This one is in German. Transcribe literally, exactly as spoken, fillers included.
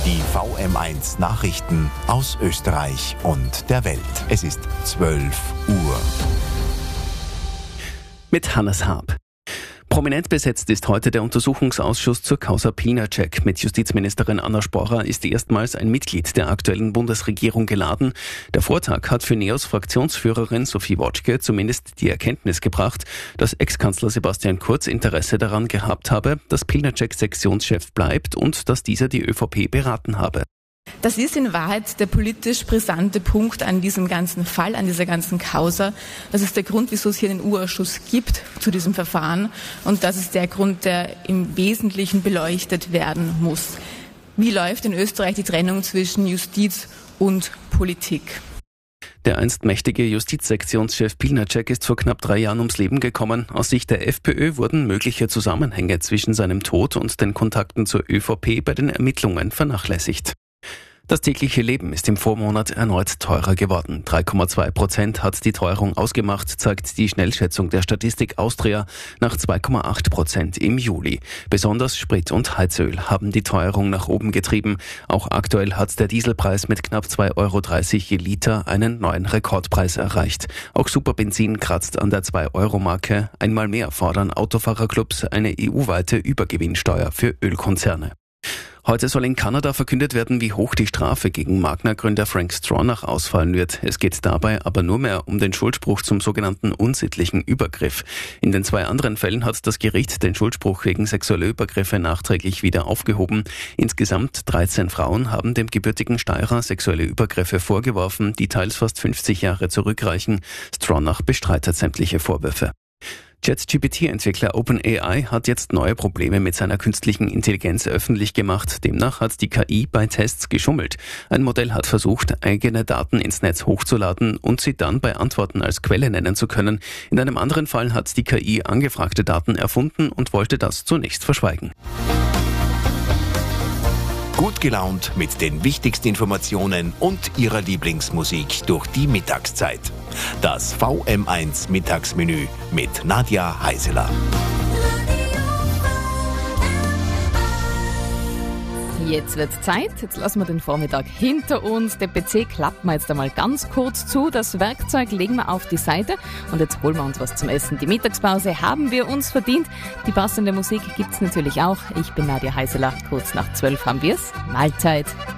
Die V M eins Nachrichten aus Österreich und der Welt. Es ist zwölf Uhr. Mit Hannes Haab. Prominent besetzt ist heute der Untersuchungsausschuss zur Causa Pilnacek. Mit Justizministerin Anna Sporra ist erstmals ein Mitglied der aktuellen Bundesregierung geladen. Der Vortag hat für NEOS Fraktionsführerin Sophie Wotschke zumindest die Erkenntnis gebracht, dass Ex-Kanzler Sebastian Kurz Interesse daran gehabt habe, dass Pilnacek Sektionschef bleibt und dass dieser die ÖVP beraten habe. Das ist in Wahrheit der politisch brisante Punkt an diesem ganzen Fall, an dieser ganzen Causa. Das ist der Grund, wieso es hier einen U-Ausschuss gibt zu diesem Verfahren. Und das ist der Grund, der im Wesentlichen beleuchtet werden muss. Wie läuft in Österreich die Trennung zwischen Justiz und Politik? Der einst mächtige Justizsektionschef Pilnacek ist vor knapp drei Jahren ums Leben gekommen. Aus Sicht der FPÖ wurden mögliche Zusammenhänge zwischen seinem Tod und den Kontakten zur ÖVP bei den Ermittlungen vernachlässigt. Das tägliche Leben ist im Vormonat erneut teurer geworden. drei Komma zwei Prozent hat die Teuerung ausgemacht, zeigt die Schnellschätzung der Statistik Austria nach zwei Komma acht Prozent im Juli. Besonders Sprit und Heizöl haben die Teuerung nach oben getrieben. Auch aktuell hat der Dieselpreis mit knapp zwei Euro dreißig je Liter einen neuen Rekordpreis erreicht. Auch Superbenzin kratzt an der zwei Euro Marke. Einmal mehr fordern Autofahrerclubs eine E U-weite Übergewinnsteuer für Ölkonzerne. Heute soll in Kanada verkündet werden, wie hoch die Strafe gegen Magna-Gründer Frank Stronach ausfallen wird. Es geht dabei aber nur mehr um den Schuldspruch zum sogenannten unsittlichen Übergriff. In den zwei anderen Fällen hat das Gericht den Schuldspruch wegen sexueller Übergriffe nachträglich wieder aufgehoben. Insgesamt dreizehn Frauen haben dem gebürtigen Steirer sexuelle Übergriffe vorgeworfen, die teils fast fünfzig Jahre zurückreichen. Stronach bestreitet sämtliche Vorwürfe. ChatGPT-Entwickler OpenAI hat jetzt neue Probleme mit seiner künstlichen Intelligenz öffentlich gemacht. Demnach hat die K I bei Tests geschummelt. Ein Modell hat versucht, eigene Daten ins Netz hochzuladen und sie dann bei Antworten als Quelle nennen zu können. In einem anderen Fall hat die K I angefragte Daten erfunden und wollte das zunächst verschweigen. Gut gelaunt mit den wichtigsten Informationen und Ihrer Lieblingsmusik durch die Mittagszeit. Das V M eins Mittagsmenü mit Nadja Heiseler. Jetzt wird Zeit, jetzt lassen wir den Vormittag hinter uns. Den P C klappen wir jetzt einmal ganz kurz zu. Das Werkzeug legen wir auf die Seite und jetzt holen wir uns was zum Essen. Die Mittagspause haben wir uns verdient. Die passende Musik gibt's natürlich auch. Ich bin Nadja Heiseler. Kurz nach zwölf haben wir's. Mahlzeit.